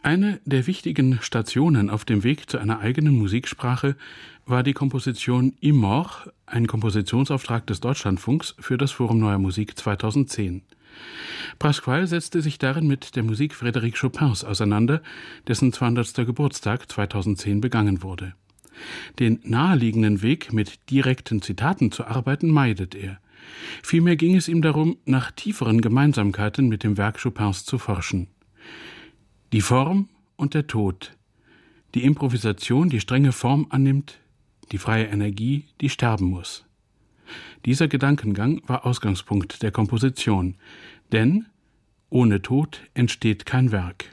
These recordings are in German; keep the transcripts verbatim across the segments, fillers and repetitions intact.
Eine der wichtigen Stationen auf dem Weg zu einer eigenen Musiksprache war die Komposition Imor, ein Kompositionsauftrag des Deutschlandfunks für das Forum Neuer Musik zweitausendzehn. Pasquale setzte sich darin mit der Musik Frédéric Chopins auseinander, dessen zweihundertster Geburtstag zweitausendzehn begangen wurde. Den naheliegenden Weg, mit direkten Zitaten zu arbeiten, meidet er. Vielmehr ging es ihm darum, nach tieferen Gemeinsamkeiten mit dem Werk Chopins zu forschen. Die Form und der Tod, die Improvisation, die strenge Form annimmt, die freie Energie, die sterben muss. Dieser Gedankengang war Ausgangspunkt der Komposition, denn ohne Tod entsteht kein Werk.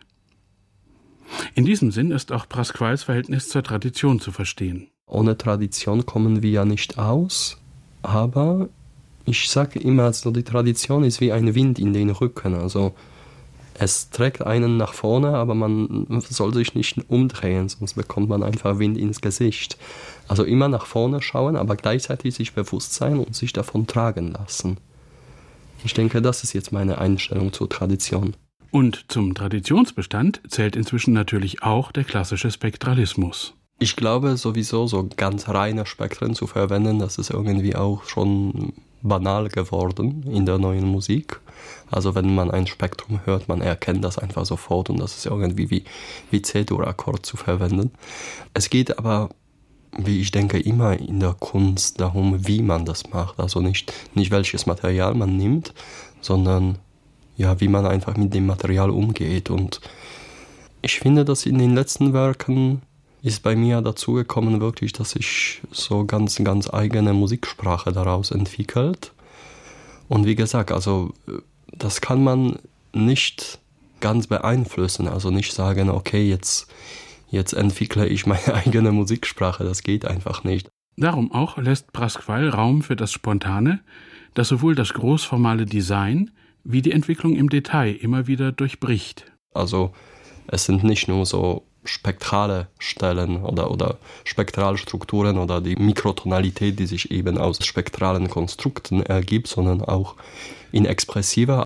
In diesem Sinn ist auch Pasquales Verhältnis zur Tradition zu verstehen. Ohne Tradition kommen wir ja nicht aus, aber ich sage immer, so die Tradition ist wie ein Wind in den Rücken, also es trägt einen nach vorne, aber man soll sich nicht umdrehen, sonst bekommt man einfach Wind ins Gesicht. Also immer nach vorne schauen, aber gleichzeitig sich bewusst sein und sich davon tragen lassen. Ich denke, das ist jetzt meine Einstellung zur Tradition. Und zum Traditionsbestand zählt inzwischen natürlich auch der klassische Spektralismus. Ich glaube sowieso, so ganz reine Spektren zu verwenden, das ist irgendwie auch schon banal geworden in der neuen Musik. Also wenn man ein Spektrum hört, man erkennt das einfach sofort und das ist irgendwie wie, wie C-Dur-Akkord zu verwenden. Es geht aber, wie ich denke, immer in der Kunst darum, wie man das macht. Also nicht, nicht welches Material man nimmt, sondern ja, wie man einfach mit dem Material umgeht. Und ich finde, dass in den letzten Werken ist bei mir dazu gekommen, wirklich, dass sich so ganz, ganz eigene Musiksprache daraus entwickelt. Und wie gesagt, also das kann man nicht ganz beeinflussen, also nicht sagen, okay, jetzt, jetzt entwickle ich meine eigene Musiksprache, das geht einfach nicht. Darum auch lässt Pasquale Raum für das Spontane, das sowohl das großformale Design wie die Entwicklung im Detail immer wieder durchbricht. Also es sind nicht nur so spektrale Stellen oder, oder Spektralstrukturen oder die Mikrotonalität, die sich eben aus spektralen Konstrukten ergibt, sondern auch in expressiver